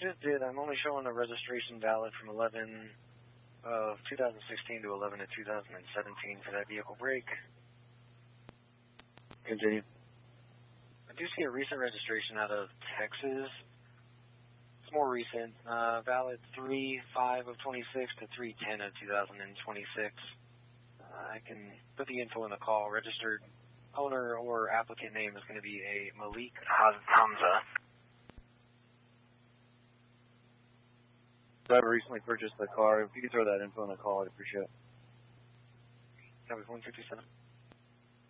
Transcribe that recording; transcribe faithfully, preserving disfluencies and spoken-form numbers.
just did. I'm only showing a registration valid from eleven of two thousand sixteen to eleven of two thousand seventeen for that vehicle break. Continue. I do see a recent registration out of Texas. It's more recent. Uh, valid three five of twenty-six to three ten of two thousand twenty-six. Uh, I can put the info in the call. Registered owner or applicant name is going to be a Malik Hamza. Driver recently purchased the car. If you could throw that info in the call, I'd appreciate it. That was one fifty-seven.